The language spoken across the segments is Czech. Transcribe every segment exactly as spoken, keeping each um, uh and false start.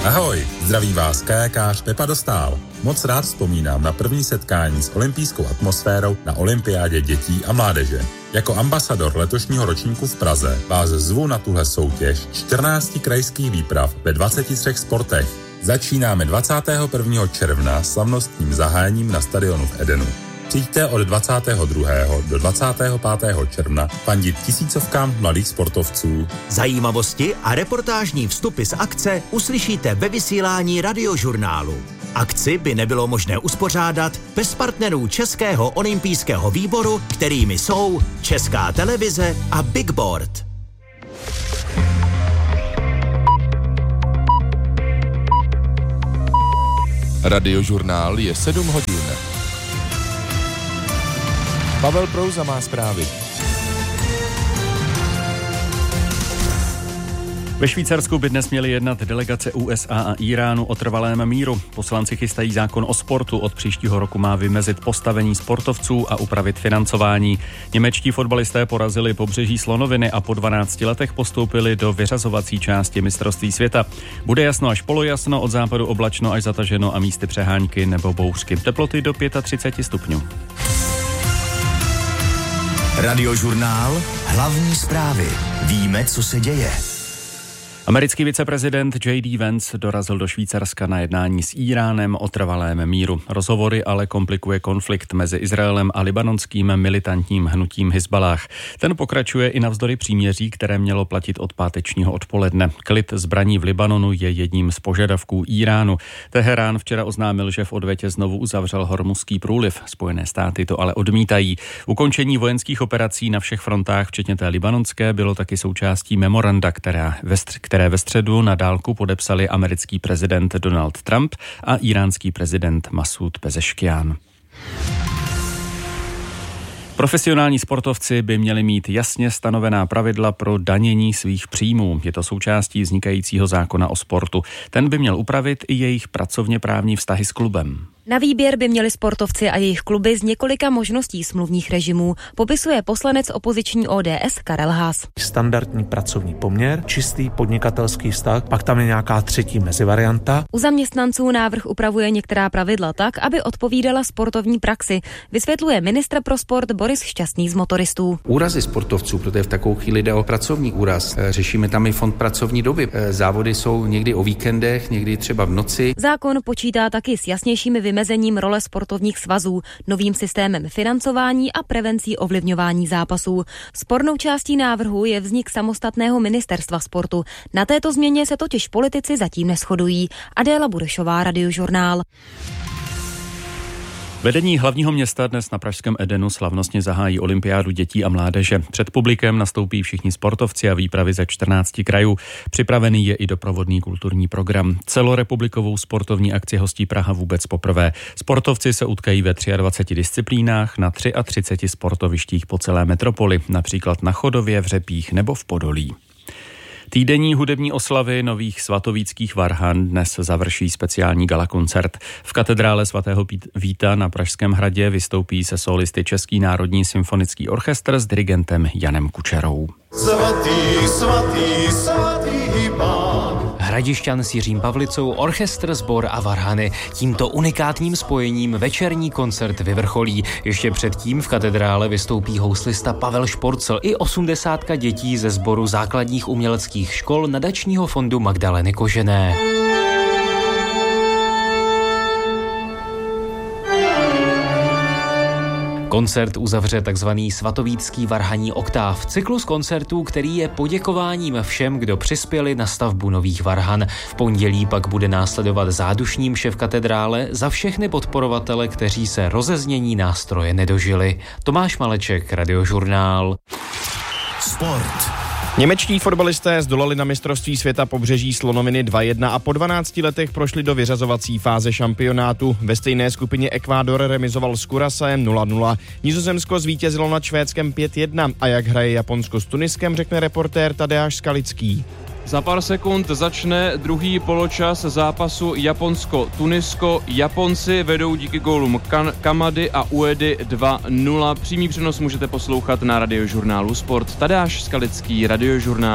Ahoj, zdraví vás kajakář Pepa Dostál. Moc rád vzpomínám na první setkání s olympijskou atmosférou na olympiádě dětí a mládeže. Jako ambasador letošního ročníku v Praze vás zvu na tuhle soutěž čtrnácti krajských výprav ve dvaceti třech sportech. Začínáme dvacátého prvního června slavnostním zahájením na stadionu v Edenu. Přijďte od dvacátého druhého do dvacátého pátého června fandit tisícovkám mladých sportovců. Zajímavosti a reportážní vstupy z akce uslyšíte ve vysílání Radiožurnálu. Akci by nebylo možné uspořádat bez partnerů Českého olympijského výboru, kterými jsou Česká televize a Big Board. Radiožurnál je sedm hodin. Pavel Prouza má zprávy. Ve Švýcarsku by dnes měly jednat delegace U S A a Íránu o trvalém míru. Poslanci chystají zákon o sportu. Od příštího roku má vymezit postavení sportovců a upravit financování. Němečtí fotbalisté porazili Pobřeží slonoviny a po dvanácti letech postoupili do vyřazovací části mistrovství světa. Bude jasno až polojasno, od západu oblačno až zataženo a místy přehánky nebo bouřky. Teploty do třicet pět stupňů. Radiožurnál, hlavní zprávy. Víme, co se děje. Americký viceprezident J D Vance dorazil do Švýcarska na jednání s Íránem o trvalém míru. Rozhovory ale komplikuje konflikt mezi Izraelem a libanonským militantním hnutím Hizballáh. Ten pokračuje i navzdory příměří, které mělo platit od pátečního odpoledne. Klid zbraní v Libanonu je jedním z požadavků Íránu. Teherán včera oznámil, že v odvětě znovu uzavřel Hormuzský průliv. Spojené státy to ale odmítají. Ukončení vojenských operací na všech frontách, včetně té libanonské, bylo taky součástí memoranda, která ve stř- které ve středu na dálku podepsali americký prezident Donald Trump a íránský prezident Masud Pezeškian. Profesionální sportovci by měli mít jasně stanovená pravidla pro danění svých příjmů. Je to součástí vznikajícího zákona o sportu. Ten by měl upravit i jejich pracovně právní vztahy s klubem. Na výběr by měli sportovci a jejich kluby z několika možností smluvních režimů, popisuje poslanec opoziční O D S Karel Haas. Standardní pracovní poměr, čistý podnikatelský vztah, pak tam je nějaká třetí mezivarianta. U zaměstnanců návrh upravuje některá pravidla tak, aby odpovídala sportovní praxi, vysvětluje ministr pro sport Boris Šťastný z Motoristů. Úrazy sportovců, protože v takovou chvíli jde o pracovní úraz. Řešíme tam i fond pracovní doby. Závody jsou někdy o víkendech, někdy třeba v noci. Zákon počítá taky s jasnějšími vymezením role sportovních svazů, novým systémem financování a prevencí ovlivňování zápasů. Spornou částí návrhu je vznik samostatného ministerstva sportu. Na této změně se totiž politici zatím neshodují. Adéla Burešová, Radiožurnál. Vedení hlavního města dnes na pražském Edenu slavnostně zahájí olympiádu dětí a mládeže. Před publikem nastoupí všichni sportovci a výpravy ze čtrnácti krajů. Připravený je i doprovodný kulturní program. Celorepublikovou sportovní akci hostí Praha vůbec poprvé. Sportovci se utkají ve dvaceti třech disciplínách na třiceti třech sportovištích po celé metropoli, například na Chodově, v Řepích nebo v Podolí. Týdenní hudební oslavy nových svatovíckých varhan dnes završí speciální galakoncert. V katedrále svatého Víta na Pražském hradě vystoupí se solisty Český národní symfonický orchestr s dirigentem Janem Kučerou. Svatý, svatý, svatý Pán. Hradišťan s Jiřím Pavlicou, orchestr, sbor a varhany. Tímto unikátním spojením večerní koncert vyvrcholí. Ještě předtím v katedrále vystoupí houslista Pavel Šporcl i osmdesátka dětí ze sboru základních uměleckých škol nadačního fondu Magdaleny Kožené. Koncert uzavře takzvaný Svatovícký varhaní oktáv, cyklus koncertů, který je poděkováním všem, kdo přispěli na stavbu nových varhan. V pondělí pak bude následovat zádušní mše v katedrále za všechny podporovatele, kteří se rozeznění nástroje nedožili. Tomáš Maleček, Radiožurnál. Sport. Němečtí fotbalisté zdolali na mistrovství světa Pobřeží slonoviny dva jedna a po dvanácti letech prošli do vyřazovací fáze šampionátu. Ve stejné skupině Ekvádor remizoval s Curaçaem nula nula. Nizozemsko zvítězilo nad Švédskem pět jedna a jak hraje Japonsko s Tuniskem, řekne reportér Tadeáš Skalický. Za pár sekund začne druhý poločas zápasu Japonsko-Tunisko. Japonci vedou díky gólům kan- Kamady a Uedy dva nula. Přímý přenos můžete poslouchat na Radiožurnálu Sport. Tadeáš Skalický, Radiožurnál.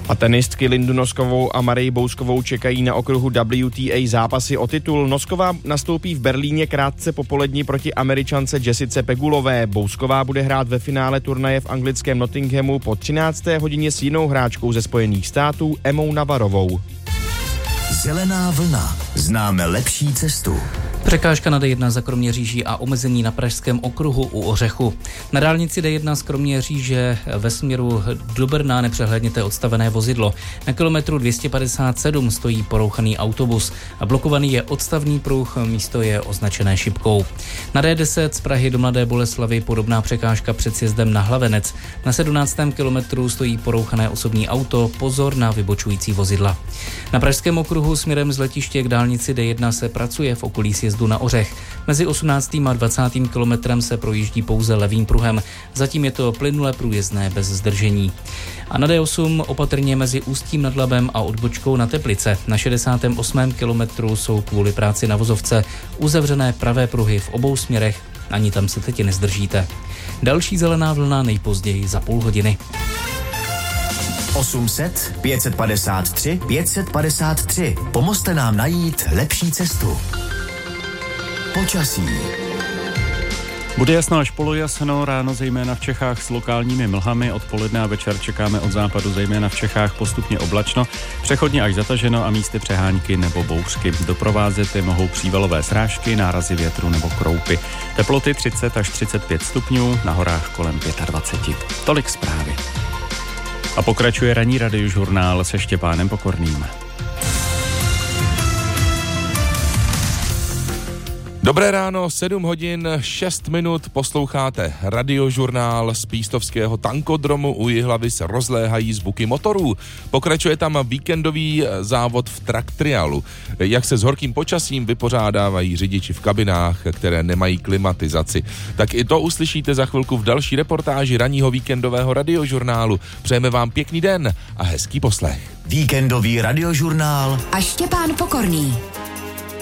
A tenistky Lindu Noskovou a Marii Bouskovou čekají na okruhu W T A zápasy o titul. Nosková nastoupí v Berlíně krátce popolední proti Američance Jessice Pegulové. Bousková bude hrát ve finále turnaje v anglickém Nottinghamu po třinácté hodině s jinou hráčkou ze Spojených států Emou Navarovou. Zelená vlna. Známe lepší cestu. Překážka na D jedna za Kroměříží a omezení na pražském okruhu u Ořechu. Na dálnici D jedna z Kroměříže ve směru do Brna nepřehledněte odstavené vozidlo. Na kilometru dvě stě padesát sedm stojí porouchaný autobus. A blokovaný je odstavný pruh, místo je označené šipkou. Na D deset z Prahy do Mladé Boleslavi podobná překážka před sjezdem na Hlavenec. Na sedmnáctém kilometru stojí porouchané osobní auto, pozor na vybočující vozidla. Na pražském okruhu směrem z letiště k dálnici D jedna se pracuje v okolí sjezdu na Ořech. Mezi osmnáctým a dvacátým kilometrem se projíždí pouze levým pruhem. Zatím je to plynule průjezdné bez zdržení. A na D osm opatrně mezi Ústím nad Labem a odbočkou na Teplice. Na šedesátém osmém kilometru jsou kvůli práci na vozovce uzavřené pravé pruhy v obou směrech. Ani tam se teď nezdržíte. Další zelená vlna nejpozději za půl hodiny. osm set, pět set padesát tři, pět set padesát tři. Pomozte nám najít lepší cestu. Počasí. Bude jasno až polojasno, ráno zejména v Čechách s lokálními mlhami, odpoledne a večer čekáme od západu zejména v Čechách postupně oblačno, přechodně až zataženo a místy přehánky nebo bouřky. Doprovázet je mohou přívalové srážky, nárazy větru nebo kroupy. Teploty třicet až třicet pět stupňů, na horách kolem dvacet pět. Tolik zprávy. A pokračuje ranní radiožurnál se Štěpánem Pokorným. Dobré ráno, sedm hodin, šest minut, posloucháte radiožurnál z pístovského tankodromu. U Jihlavy se rozléhají zvuky motorů. Pokračuje tam víkendový závod v track trialu. Jak se s horkým počasím vypořádávají řidiči v kabinách, které nemají klimatizaci. Tak i to uslyšíte za chvilku v další reportáži ranního víkendového radiožurnálu. Přejeme vám pěkný den a hezký poslech. Víkendový radiožurnál a Štěpán Pokorný.